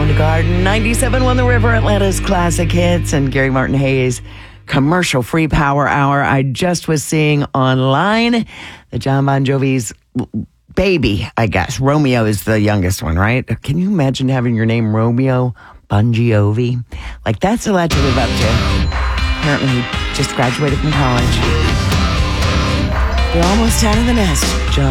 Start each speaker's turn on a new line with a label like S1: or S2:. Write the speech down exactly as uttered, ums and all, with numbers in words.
S1: Soundgarden, ninety-seven point one The River, Atlanta's classic hits, and Gary Martin Hayes, commercial-free power hour. I just was seeing online that John Bon Jovi's baby, I guess, Romeo is the youngest one, right? Can you imagine having your name Romeo Bon Jovi? Like, that's a lot to live up to. Apparently, he just graduated from college. You're almost out of the nest, John.